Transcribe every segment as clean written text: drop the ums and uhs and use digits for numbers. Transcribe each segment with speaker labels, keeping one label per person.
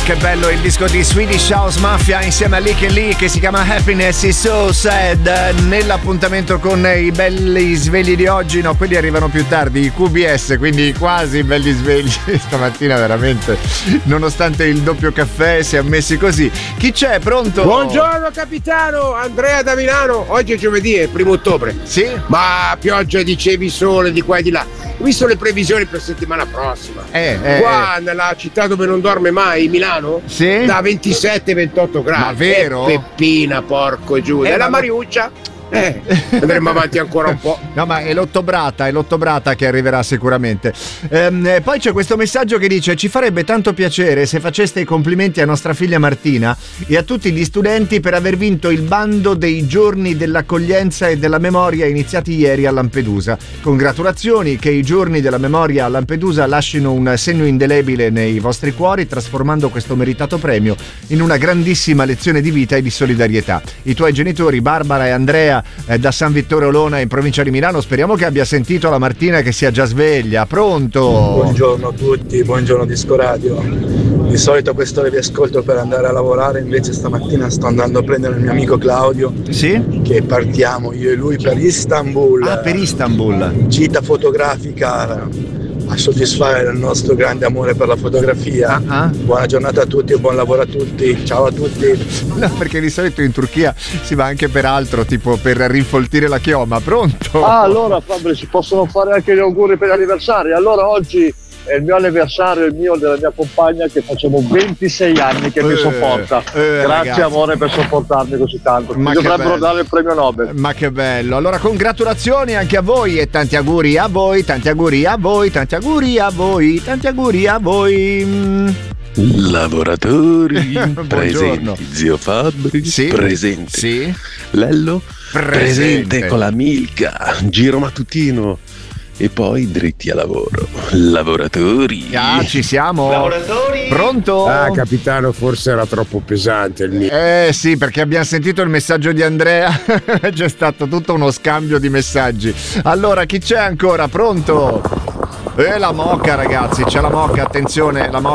Speaker 1: che bello il disco di Swedish House Mafia insieme a Lick & Lee che si chiama Happiness is So Sad. Nell'appuntamento con i belli svegli di oggi, no, quelli arrivano più tardi, i QBS, quindi quasi belli svegli stamattina veramente, nonostante il doppio caffè si è messi così. Chi c'è? Pronto?
Speaker 2: Buongiorno capitano, Andrea da Milano. Oggi è giovedì, è il 1 ottobre.
Speaker 1: Sì?
Speaker 2: Ma pioggia, dicevi, sole di qua e di là. Ho visto le previsioni per settimana prossima. Qua nella città dove non dorme mai, Milano,
Speaker 1: sì?
Speaker 2: Da 27-28 gradi.
Speaker 1: Ma vero?
Speaker 2: Peppina, porco giù. E la Mariuccia? Andremo avanti ancora un po'.
Speaker 1: No, ma è l'ottobrata che arriverà sicuramente. Poi c'è questo messaggio che dice: ci farebbe tanto piacere se faceste i complimenti a nostra figlia Martina e a tutti gli studenti per aver vinto il bando dei giorni dell'accoglienza e della memoria iniziati ieri a Lampedusa. Congratulazioni, che i giorni della memoria a Lampedusa lasciano un segno indelebile nei vostri cuori, trasformando questo meritato premio in una grandissima lezione di vita e di solidarietà. I tuoi genitori, Barbara e Andrea, da San Vittore Olona in provincia di Milano, speriamo che abbia sentito la Martina, che sia già sveglia. Pronto?
Speaker 3: Buongiorno a tutti, buongiorno Disco Radio. Di solito a quest'ora vi ascolto per andare a lavorare, invece stamattina sto andando a prendere il mio amico Claudio.
Speaker 1: Sì?
Speaker 3: Che partiamo io e lui per Istanbul.
Speaker 1: Ah, per Istanbul.
Speaker 3: Gita fotografica a soddisfare il nostro grande amore per la fotografia. Buona giornata a tutti e buon lavoro a tutti. Ciao a tutti.
Speaker 1: No, perché di solito in Turchia si va anche per altro, tipo per rinfoltire la chioma. Pronto?
Speaker 4: Allora Fabri, si possono fare anche gli auguri per gli anniversari. Allora oggi è il mio anniversario, il mio e della mia compagna, che facciamo 26 anni che mi sopporta. Grazie
Speaker 1: ragazzi,
Speaker 4: amore per sopportarmi così tanto. Mi dovrebbero dare il premio Nobel.
Speaker 1: Ma che bello. Allora congratulazioni anche a voi e tanti auguri a voi, tanti auguri a voi, tanti auguri a voi, tanti auguri a voi.
Speaker 5: Lavoratori presenti, zio Fabri, sì, presente,
Speaker 1: sì.
Speaker 5: Lello presente con la Milka, giro mattutino. E poi dritti a lavoro. Lavoratori.
Speaker 1: Ci siamo.
Speaker 2: Lavoratori.
Speaker 1: Pronto?
Speaker 2: Capitano, forse era troppo pesante il mio.
Speaker 1: Sì, perché abbiamo sentito il messaggio di Andrea. C'è stato tutto uno scambio di messaggi. Allora, chi c'è ancora? Pronto? La mocca, ragazzi, c'è la mocca, attenzione, la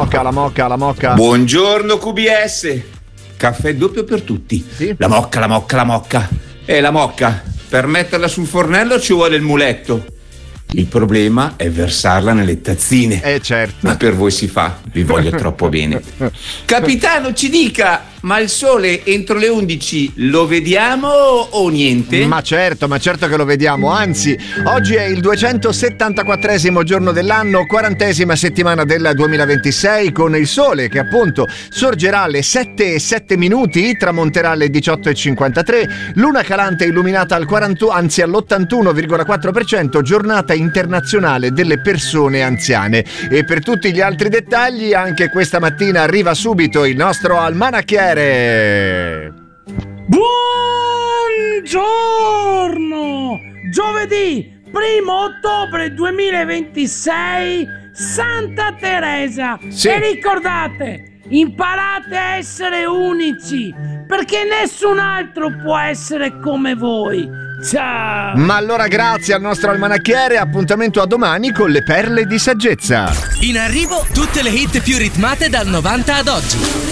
Speaker 1: mocca.
Speaker 6: Buongiorno QBS. Caffè doppio per tutti.
Speaker 1: Sì?
Speaker 6: La mocca. E la mocca, per metterla sul fornello ci vuole il muletto. Il problema è versarla nelle tazzine.
Speaker 1: Certo.
Speaker 6: Ma per voi si fa, vi voglio troppo bene. Capitano, ci dica, ma il sole entro le 11 lo vediamo o niente?
Speaker 1: Ma certo che lo vediamo. Anzi, oggi è il 274esimo giorno dell'anno, 40esima settimana del 2026, con il sole che appunto sorgerà alle 7:07, tramonterà alle 18:53, luna calante illuminata all'81,4%, giornata internazionale delle persone anziane. E per tutti gli altri dettagli, anche questa mattina arriva subito il nostro almanacchiere.
Speaker 7: Buongiorno! Giovedì 1 ottobre 2026, Santa Teresa.
Speaker 1: Sì.
Speaker 7: E ricordate, imparate a essere unici, perché nessun altro può essere come voi. Ciao!
Speaker 1: Ma allora grazie al nostro almanacchiere, appuntamento a domani con le perle di saggezza.
Speaker 8: In arrivo tutte le hit più ritmate dal 90 ad oggi.